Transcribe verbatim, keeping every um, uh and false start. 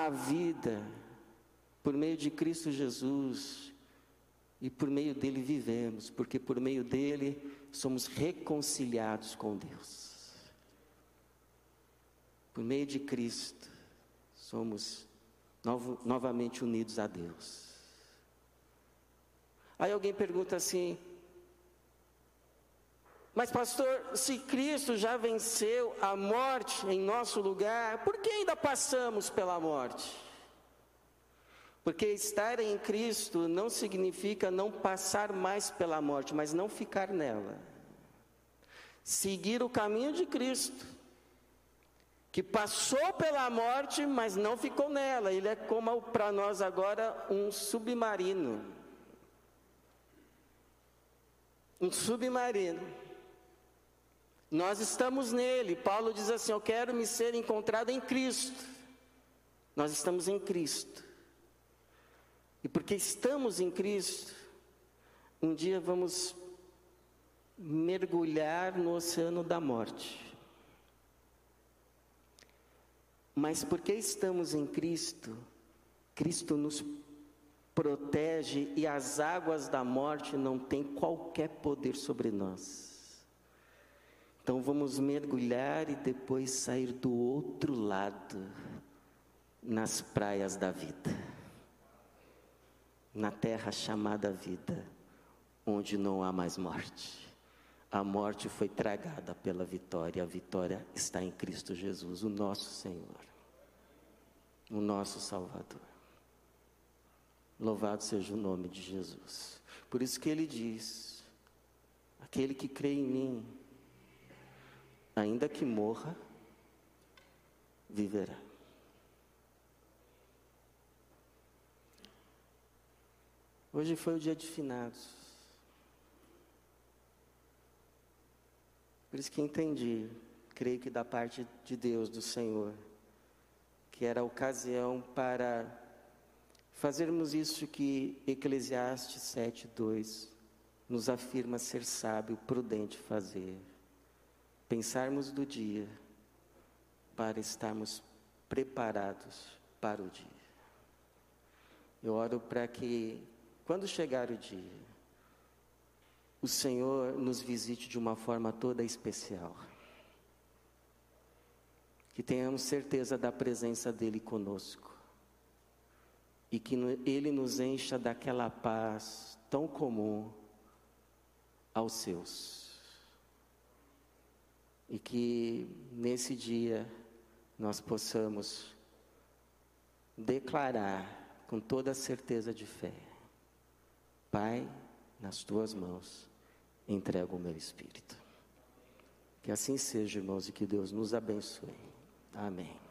a vida por meio de Cristo Jesus, e por meio dele vivemos, porque por meio dele somos reconciliados com Deus. Por meio de Cristo somos novo, novamente unidos a Deus. Aí alguém pergunta assim: mas pastor, se Cristo já venceu a morte em nosso lugar, por que ainda passamos pela morte? Porque estar em Cristo não significa não passar mais pela morte, mas não ficar nela. Seguir o caminho de Cristo, que passou pela morte, mas não ficou nela. Ele é como para nós agora um submarino. Um submarino. Nós estamos nele. Paulo diz assim: eu quero me ser encontrado em Cristo. Nós estamos em Cristo. E porque estamos em Cristo, um dia vamos mergulhar no oceano da morte. Mas porque estamos em Cristo, Cristo nos protege e as águas da morte não têm qualquer poder sobre nós. Então vamos mergulhar e depois sair do outro lado, nas praias da vida. Na terra chamada vida, onde não há mais morte. A morte foi tragada pela vitória. A vitória está em Cristo Jesus, o nosso Senhor, o nosso Salvador. Louvado seja o nome de Jesus. Por isso que ele diz: aquele que crê em mim, ainda que morra, viverá. Hoje foi o dia de finados. Por isso que entendi, creio que da parte de Deus, do Senhor, que era a ocasião para fazermos isso que Eclesiastes sete, dois nos afirma ser sábio, prudente fazer. Pensarmos do dia para estarmos preparados para o dia. Eu oro para que, quando chegar o dia, o Senhor nos visite de uma forma toda especial. Que tenhamos certeza da presença dEle conosco. E que Ele nos encha daquela paz tão comum aos seus. E que nesse dia nós possamos declarar com toda a certeza de fé: Pai, nas tuas mãos entrego o meu espírito. Que assim seja, irmãos, e que Deus nos abençoe. Amém.